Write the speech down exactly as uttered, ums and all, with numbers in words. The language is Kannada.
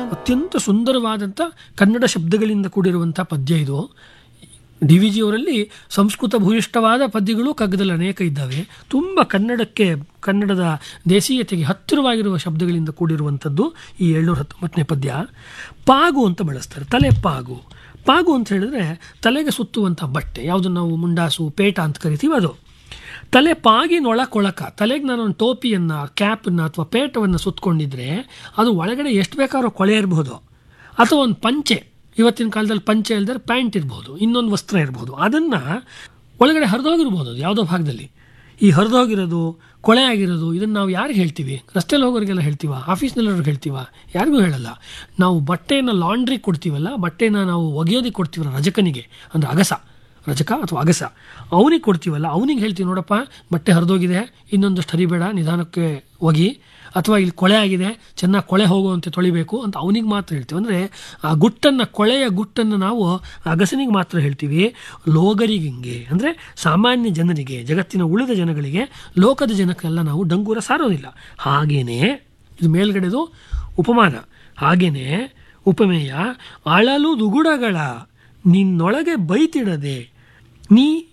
ಅತ್ಯಂತ ಸುಂದರವಾದಂಥ ಕನ್ನಡ ಶಬ್ದಗಳಿಂದ ಕೂಡಿರುವಂಥ ಪದ್ಯ ಇದು. ಡಿ ವಿ ಜಿಯವರಲ್ಲಿ ಸಂಸ್ಕೃತ ಭೂಯಿಷ್ಠವಾದ ಪದ್ಯಗಳು ಕಗ್ಗದಲ್ಲಿ ಅನೇಕ ಇದ್ದಾವೆ. ತುಂಬ ಕನ್ನಡಕ್ಕೆ, ಕನ್ನಡದ ದೇಸೀಯತೆಗೆ ಹತ್ತಿರವಾಗಿರುವ ಶಬ್ದಗಳಿಂದ ಕೂಡಿರುವಂಥದ್ದು ಈ ಏಳ್ನೂರ ಹತ್ತೊಂಬತ್ತನೇ ಪದ್ಯ. ಪಾಗು ಅಂತ ಬಳಸ್ತಾರೆ, ತಲೆ ಪಾಗು. ಪಾಗು ಅಂತ ಹೇಳಿದ್ರೆ ತಲೆಗೆ ಸುತ್ತುವಂಥ ಬಟ್ಟೆ, ಯಾವುದನ್ನು ನಾವು ಮುಂಡಾಸು, ಪೇಟ ಅಂತ ಕರಿತೀವಿ, ಅದು. ತಲೆ ಪಾಗಿನೊಳ ಕೊಳಕ, ತಲೆಗೆ ನಾನೊಂದು ಟೋಪಿಯನ್ನು, ಕ್ಯಾಪನ್ನು ಅಥವಾ ಪೇಟವನ್ನು ಸುತ್ತಕೊಂಡಿದ್ರೆ ಅದು ಒಳಗಡೆ ಎಷ್ಟು ಬೇಕಾದ್ರೂ ಕೊಳೆ ಇರಬಹುದು. ಅಥವಾ ಒಂದು ಪಂಚೆ, ಇವತ್ತಿನ ಕಾಲದಲ್ಲಿ ಪಂಚೆ ಇಲ್ದರೆ ಪ್ಯಾಂಟ್ ಇರ್ಬೋದು, ಇನ್ನೊಂದು ವಸ್ತ್ರ ಇರ್ಬೋದು, ಅದನ್ನು ಒಳಗಡೆ ಹರಿದೋಗಿರ್ಬೋದು ಅದು ಯಾವುದೋ ಭಾಗದಲ್ಲಿ. ಈ ಹರಿದೋಗಿರೋದು, ಕೊಳೆ ಆಗಿರೋದು, ಇದನ್ನು ನಾವು ಯಾರಿಗೆ ಹೇಳ್ತೀವಿ? ರಸ್ತೆಯಲ್ಲಿ ಹೋಗೋರಿಗೆಲ್ಲ ಹೇಳ್ತೀವ? ಆಫೀಸ್ನಲ್ಲವ್ರಿಗೆ ಹೇಳ್ತೀವ? ಯಾರಿಗೂ ಹೇಳಲ್ಲ. ನಾವು ಬಟ್ಟೆಯನ್ನು ಲಾಂಡ್ರಿ ಕೊಡ್ತೀವಲ್ಲ, ಬಟ್ಟೆನ ನಾವು ಒಗೆಯೋದಕ್ಕೆ ಕೊಡ್ತೀವಲ್ಲ ರಜಕನಿಗೆ, ಅಂದರೆ ಅಗಸ, ರಜಕ ಅಥವಾ ಅಗಸ, ಅವನಿಗೆ ಕೊಡ್ತೀವಲ್ಲ, ಅವನಿಗೆ ಹೇಳ್ತೀವಿ, ನೋಡಪ್ಪ ಬಟ್ಟೆ ಹರಿದೋಗಿದೆ, ಇನ್ನೊಂದಷ್ಟು ಹರಿಬೇಡ, ನಿಧಾನಕ್ಕೆ ಒಗಿ, ಅಥವಾ ಇಲ್ಲಿ ಕೊಳೆ ಆಗಿದೆ, ಚೆನ್ನಾಗಿ ಕೊಳೆ ಹೋಗುವಂತೆ ತೊಳಿಬೇಕು ಅಂತ ಅವನಿಗೆ ಮಾತ್ರ ಹೇಳ್ತೀವಿ. ಅಂದರೆ ಆ ಗುಟ್ಟನ್ನು, ಕೊಳೆಯ ಗುಟ್ಟನ್ನು ನಾವು ಅಗಸನಿಗೆ ಮಾತ್ರ ಹೇಳ್ತೀವಿ. ಲೋಗರಿಗಿಂಗೆ ಅಂದರೆ ಸಾಮಾನ್ಯ ಜನರಿಗೆ, ಜಗತ್ತಿನ ಉಳಿದ ಜನಗಳಿಗೆ, ಲೋಕದ ಜನಕ್ಕೆಲ್ಲ ನಾವು ಡಂಗೂರ ಸಾರೋದಿಲ್ಲ. ಹಾಗೇನೆ ಇದು ಮೇಲ್ಗಡೆದು ಉಪಮಾನ. ಹಾಗೇನೆ ಉಪಮೇಯ, ಅಳಲು ದುಗುಡಗಳ ನಿನ್ನೊಳಗೆ ಬೈತಿಡದೆ ನೀ